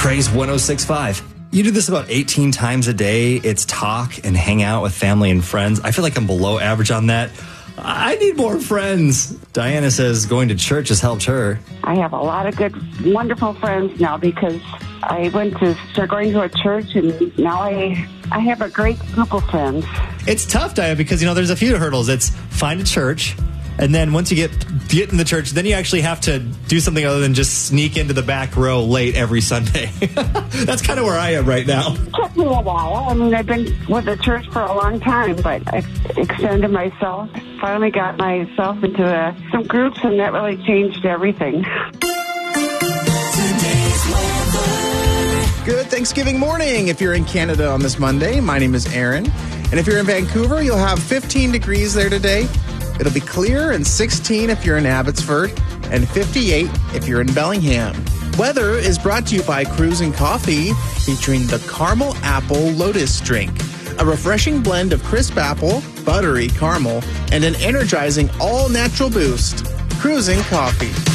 Praise 106.5. You do this about 18 times a day. It's talk and hang out with family and friends. I feel like I'm below average on that. I need more friends. Diana says going to church has helped her. I have a lot of good, wonderful friends now because I went to start going to a church, and now I have a great group of friends. It's tough, Diana, because, there's a few hurdles. It's find a church, and then once you get in the church, then you actually have to do something other than just sneak into the back row late every Sunday. That's kind of where I am right now. It took me a while. I've been with the church for a long time, but I extended myself. Finally got myself into some groups, and that really changed everything. Good Thanksgiving morning if you're in Canada on this Monday. My name is Aaron. And if you're in Vancouver, you'll have 15 degrees there today. It'll be clear, and 16 if you're in Abbotsford, and 58 if you're in Bellingham. Weather is brought to you by Cruising Coffee, featuring the Caramel Apple Lotus Drink, a refreshing blend of crisp apple, buttery caramel, and an energizing all-natural boost. Cruising Coffee.